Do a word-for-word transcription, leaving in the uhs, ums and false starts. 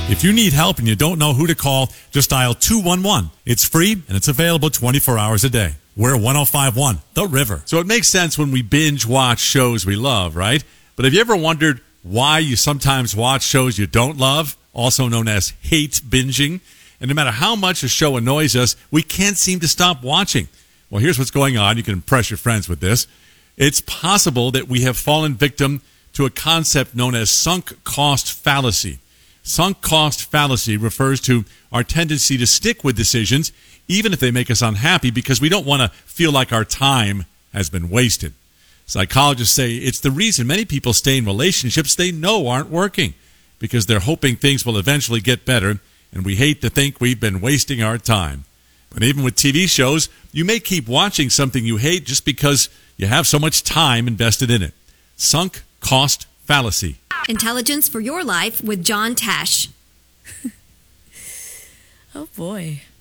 If you need help and you don't know who to call, just dial two one one. It's free and it's available twenty-four hours a day. We're one oh five point one The River. So it makes sense when we binge watch shows we love, right? But have you ever wondered why you sometimes watch shows you don't love, also known as hate binging? And no matter how much a show annoys us, we can't seem to stop watching. Well, here's what's going on. You can impress your friends with this. It's possible that we have fallen victim to a concept known as sunk cost fallacy. Sunk cost fallacy refers to our tendency to stick with decisions even if they make us unhappy because we don't want to feel like our time has been wasted. Psychologists say it's the reason many people stay in relationships they know aren't working because they're hoping things will eventually get better, and we hate to think we've been wasting our time. But even with T V shows, you may keep watching something you hate just because you have so much time invested in it. Sunk cost fallacy. Intelligence for your life with John Tesh. Oh, boy.